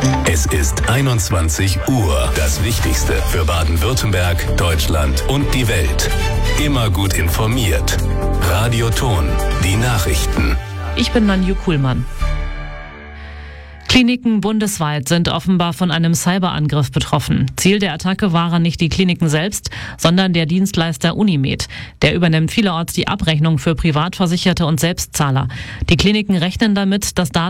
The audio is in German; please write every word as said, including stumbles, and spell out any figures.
Es ist einundzwanzig Uhr. Das Wichtigste für Baden-Württemberg, Deutschland und die Welt. Immer gut informiert. Radio Thon, die Nachrichten. Ich bin Nanju Kuhlmann. Kliniken bundesweit sind offenbar von einem Cyberangriff betroffen. Ziel der Attacke waren nicht die Kliniken selbst, sondern der Dienstleister Unimed. Der übernimmt vielerorts die Abrechnung für Privatversicherte und Selbstzahler. Die Kliniken rechnen damit, dass Daten